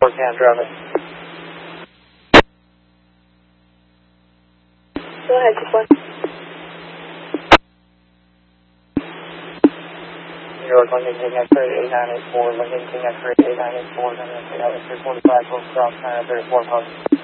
Can drive it. Go ahead, 2-1. New York, London King X-ray 8984, London King X-ray 8984, London King X-ray 45, full stop, 34 post.